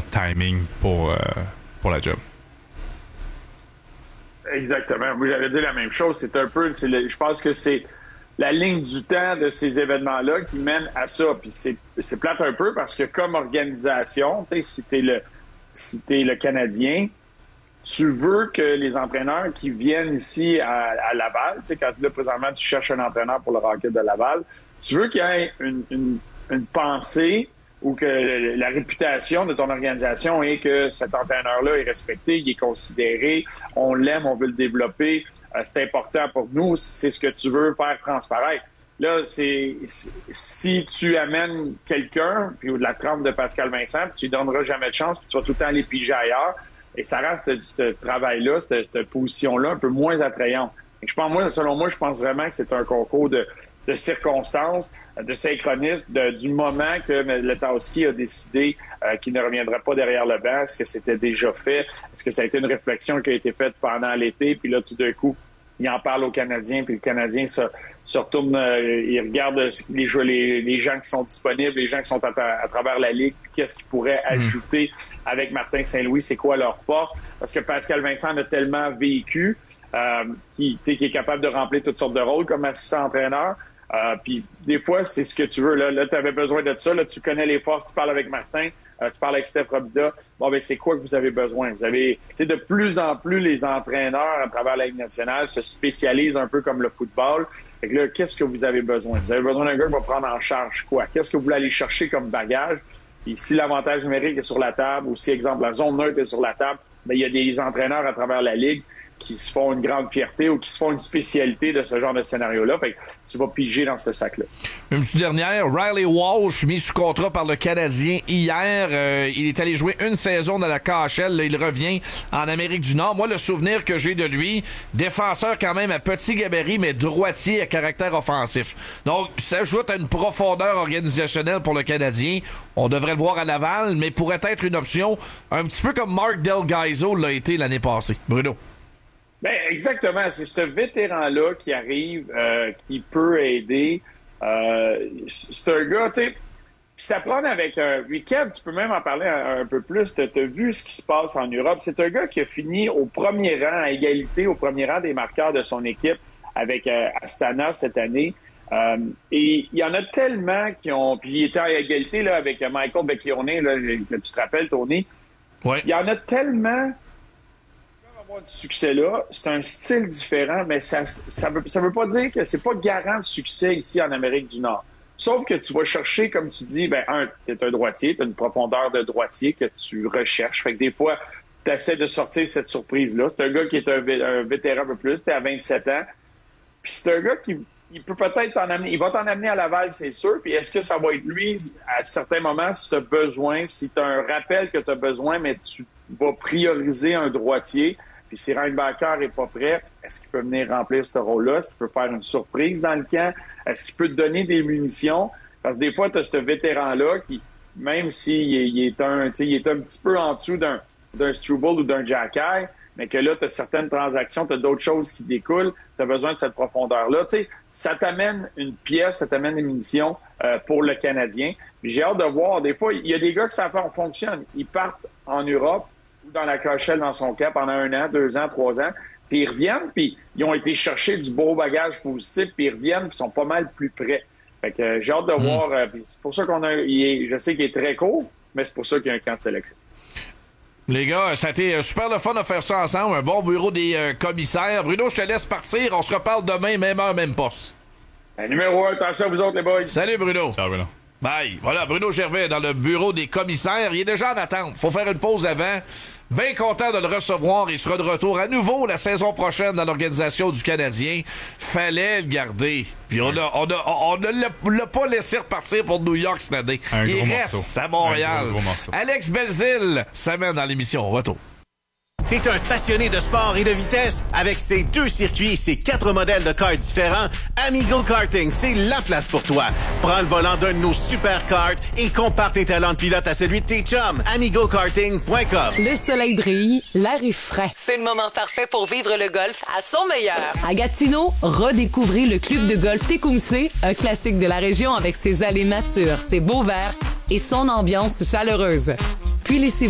de timing pour la job. Exactement. Moi, j'avais dit la même chose. C'est un peu, je pense que c'est la ligne du temps de ces événements-là qui mène à ça. Puis c'est plate un peu parce que comme organisation, si t'es le Canadien, tu veux que les entraîneurs qui viennent ici à Laval, quand là, présentement, tu cherches un entraîneur pour le Rocket de Laval, tu veux qu'il y ait une pensée ou que la réputation de ton organisation est que cet entraîneur-là est respecté, il est considéré, on l'aime, on veut le développer, c'est important pour nous, c'est ce que tu veux faire transparaître. Là, si tu amènes quelqu'un, puis ou de la trempe de Pascal Vincent, puis tu lui donneras jamais de chance, puis tu vas tout le temps aller piger ailleurs, et ça rend ce travail-là, cette position-là un peu moins attrayante. Et selon moi, je pense vraiment que c'est un concours de circonstances, de synchronisme, du moment que Letowski a décidé qu'il ne reviendrait pas derrière le banc. Est-ce que c'était déjà fait? Est-ce que ça a été une réflexion qui a été faite pendant l'été? Puis là, tout d'un coup, il en parle aux Canadiens, puis le Canadien se retourne, il regarde les gens qui sont disponibles, les gens qui sont à travers la Ligue, qu'est-ce qu'ils pourraient ajouter avec Martin Saint-Louis, c'est quoi leur force? Parce que Pascal Vincent a tellement vécu qui est capable de remplir toutes sortes de rôles comme assistant-entraîneur. Puis des fois, c'est ce que tu veux. Là tu avais besoin de ça. Là, tu connais les forces, tu parles avec Martin, tu parles avec Steph Robida. Bon, ben c'est quoi que vous avez besoin? Vous avez, de plus en plus, les entraîneurs à travers la Ligue nationale se spécialisent un peu comme le football. Fait que là, qu'est-ce que vous avez besoin? Vous avez besoin d'un gars qui va prendre en charge quoi? Qu'est-ce que vous voulez aller chercher comme bagage? Et si l'avantage numérique est sur la table, ou si, exemple, la zone neutre est sur la table, ben il y a des entraîneurs à travers la Ligue qui se font une grande fierté ou qui se font une spécialité de ce genre de scénario-là. Fait que tu vas piger dans ce sac-là. Une petite dernière, Riley Walsh, mis sous contrat par le Canadien hier. Il est allé jouer une saison dans la KHL. Là, il revient en Amérique du Nord. Moi, le souvenir que j'ai de lui, défenseur quand même à petit gabarit, mais droitier à caractère offensif. Donc, ça ajoute à une profondeur organisationnelle pour le Canadien. On devrait le voir à Laval, mais pourrait être une option un petit peu comme Mark Del Gaizo l'a été l'année passée. Bruno. Ben exactement, c'est ce vétéran-là qui arrive, qui peut aider. C'est un gars, tu sais, puis ça prend avec un week-end, tu peux même en parler un peu plus. T'as vu ce qui se passe en Europe. C'est un gars qui a fini au premier rang, à égalité au premier rang des marqueurs de son équipe avec Astana cette année. Et il y en a tellement qui ont, puis il était à égalité là avec Michael Becchione, là, que tu te rappelles, Tony. Ouais. Il y en a tellement du succès-là, c'est un style différent, mais ça veut pas dire que c'est pas garant de succès ici en Amérique du Nord. Sauf que tu vas chercher, comme tu dis, t'es un droitier, t'as une profondeur de droitier que tu recherches. Fait que des fois, t'essaies de sortir cette surprise-là. C'est un gars qui est un vétéran un peu plus, t'es à 27 ans. Puis c'est un gars qui il peut peut-être t'en amener, il va t'en amener à Laval, c'est sûr. Puis est-ce que ça va être lui, à certains moments, si tu as besoin, si tu as un rappel que tu as besoin, mais tu vas prioriser un droitier. Puis si Reinbacher n'est pas prêt, est-ce qu'il peut venir remplir ce rôle-là? Est-ce qu'il peut faire une surprise dans le camp? Est-ce qu'il peut te donner des munitions? Parce que des fois, tu as ce vétéran-là qui, même s'il est un petit peu en dessous d'un Struble ou d'un Jacky, mais que là, tu as certaines transactions, tu as d'autres choses qui découlent, tu as besoin de cette profondeur-là. Tu sais, ça t'amène une pièce, ça t'amène des munitions pour le Canadien. Puis j'ai hâte de voir. Des fois, il y a des gars que ça fonctionne. Ils partent en Europe ou dans la KHL dans son cas pendant 1 an, 2 ans, 3 ans, puis ils reviennent, puis ils ont été chercher du beau bagage positif, puis ils reviennent, puis ils sont pas mal plus près. Fait que j'ai hâte de voir. Puis c'est pour ça je sais qu'il est très court, mais c'est pour ça qu'il y a un camp de sélection. Les gars, ça a été super le fun de faire ça ensemble. Un bon bureau des commissaires. Bruno, je te laisse partir. On se reparle demain, même heure, même poste. Numéro 1, attention à vous autres, les boys. Salut, Bruno. Ciao, Bruno. Bye. Voilà, Bruno Gervais dans le bureau des commissaires. Il est déjà en attente. Faut faire une pause avant. Bien content de le recevoir. Il sera de retour à nouveau la saison prochaine dans l'organisation du Canadien. Fallait le garder. Puis on ne l'a pas laissé repartir pour New York cette année. Il reste à Montréal. Gros morceau. Alex Belzile s'amène dans l'émission. Retour. T'es un passionné de sport et de vitesse? Avec ses 2 circuits et ses 4 modèles de karts différents, Amigo Karting, c'est la place pour toi. Prends le volant d'un de nos super karts et compare tes talents de pilote à celui de tes chums. AmigoKarting.com. Le soleil brille, l'air est frais. C'est le moment parfait pour vivre le golf à son meilleur. À Gatineau, redécouvrez le club de golf Tecumseh, un classique de la région avec ses allées matures, ses beaux verts et son ambiance chaleureuse. Puis laissez